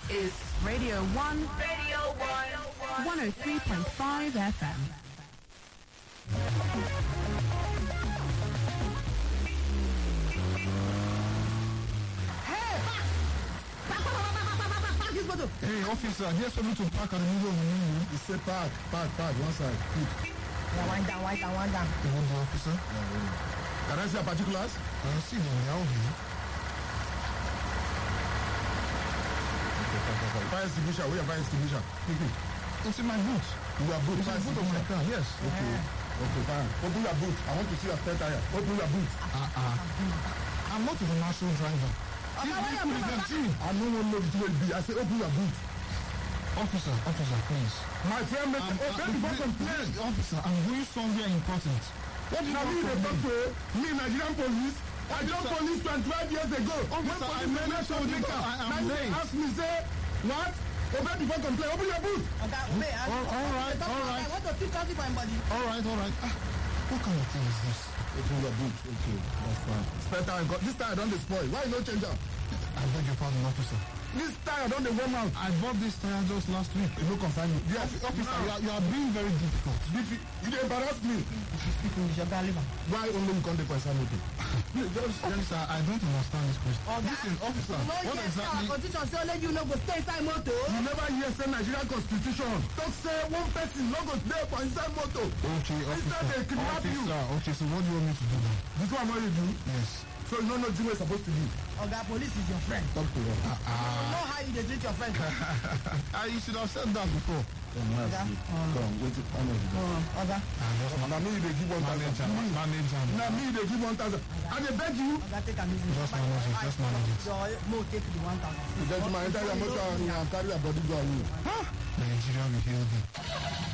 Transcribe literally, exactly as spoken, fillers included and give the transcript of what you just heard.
is Radio one. Radio one. one oh three point five F M. Hey, officer, here's for me to park at the middle of the room. He said park, park, park, one side. Quick. Yeah, wind down, wind down, wind down. You want the officer? Yeah, really. Can I see a particulars? I don't see them now here. Okay, fine, fine, fine. Fire extinguisher, where your fire extinguisher? Quick, quick. It's in my boot. You are boot. It's in the boot of my car, yes. Okay. Okay, fine. Open your boot. I want to see your spare tire. Open your boot. Uh-uh. I'm not a national driver. Okay, why you open my Gee, I don't want to know which way it be. I say open your boot. officer, officer, please. My friend, make I'm, open I'm, before please, complain. officer, I'm going somewhere important. What do you Now want me, they from talk me? to me, Nigerian police. I joined police twenty-five years ago. Officer, I When meant police to make because I am now you late. ask me, say, what? Open before complain. Open your boot. Okay, wait, I All- all right, all right. I want to keep something for anybody. All right, all right. Ah, what kind of thing is this? Open your boot. Okay, that's fine. Spare tire. got- This tire don't dey spoil. Why you no change am? I beg your pardon, officer. This tire don't dey warm out. I bought this tire just last week. You no concern me. Yes, Officer, now, you are, you are being very difficult. Diffi- you dey embarrass me. If you speak English, you're gonna leave. Why only you come dey concern me? Please just Officer, I don't understand this question. Oga, Listen, officer, no, what yes, exactly? our constitution say only you no go stay inside motor. You never hear say Nigerian constitution talk say one person no go dey for inside motor. Okay, officer. Instead they kidnap you. Officer, okay, so what do you want me to do now? This one what you do. Yes. So you don't know the way it's supposed to be. Oga, police is your friend. Talk to them. You know how you dey treat your friend. Ah, you should have said that before. Come, nice. Come, wait till how much you got? Oga, Ah, just Now me they give one manage thousand. am, manage am. Now me they give one thousand. And they beg you. Oga, take am easy. Just manage it, just manage it. Your mo take the one thousand. You get my entire motor and carry your body go away. Nigeria will heal thee.